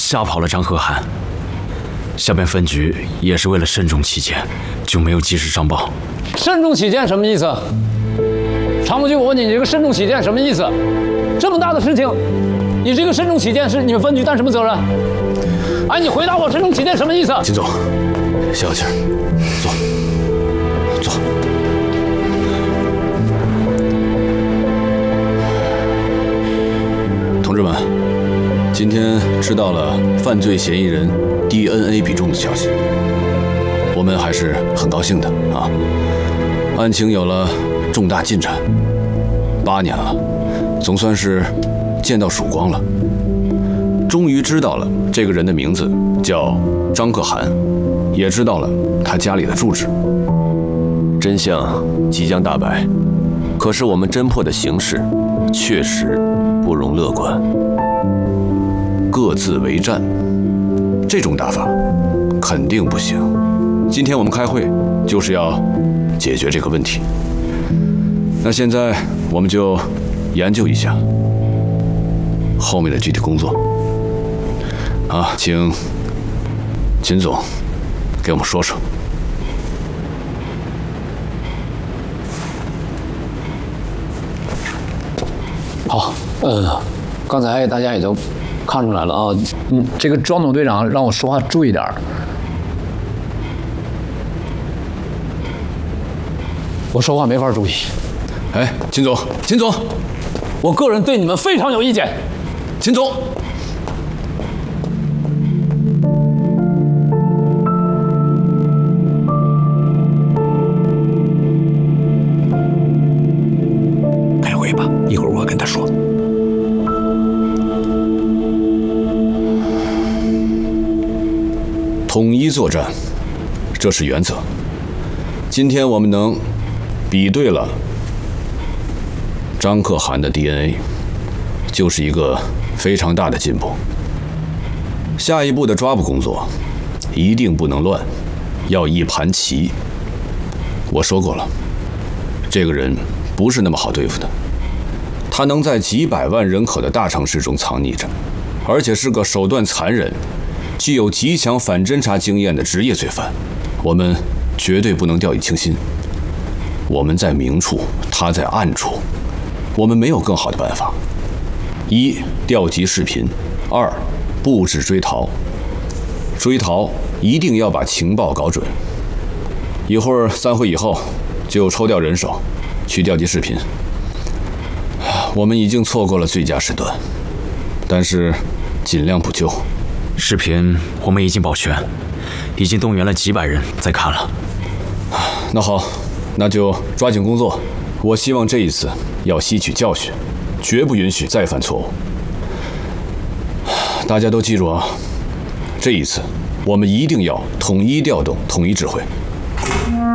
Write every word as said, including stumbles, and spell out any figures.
吓跑了张可汗。下边分局也是为了慎重起见，就没有及时上报。 慎重起见什么意思？常务局，我问你，你这个慎重起见什么意思？这么大的事情，你这个慎重起见是你们分局担什么责任？哎，你回答我，慎重起见什么意思？ 秦总，消消气儿，坐，坐。同志们，今天知道了犯罪嫌疑人 D N A 比重的消息，我们还是很高兴的啊。案情有了重大进展，八年了，总算是见到曙光了。终于知道了这个人的名字叫张可汗，也知道了他家里的住址。真相即将大白，可是我们侦破的形势确实不容乐观。各自为战，这种打法肯定不行。今天我们开会就是要解决这个问题。那现在我们就研究一下后面的具体工作。啊，请秦总给我们说说。 好，呃，刚才大家也都看出来了啊，嗯，这个庄总队长让我说话注意点儿。我说话没法注意。 哎，秦总，秦总， 我个人对你们非常有意见。 秦总。 一会儿我跟他说。 统一作战，这是原则。今天我们能比对了张可汗的 D N A， 就是一个非常大的进步。下一步的抓捕工作一定不能乱，要一盘棋。我说过了，这个人不是那么好对付的。他能在几百万人口的大城市中藏匿着，而且是个手段残忍、具有极强反侦查经验的职业罪犯。我们绝对不能掉以轻心。我们在明处，他在暗处，我们没有更好的办法：一、调集视频；二、布置追逃。追逃一定要把情报搞准。一会儿散会以后，就抽调人手去调集视频。我们已经错过了最佳时段，但是尽量补救。 视频我们已经保全，已经动员了几百人在看了。 那好，那就抓紧工作。我希望这一次要吸取教训，绝不允许再犯错误。大家都记住啊，这一次我们一定要统一调动、统一指挥。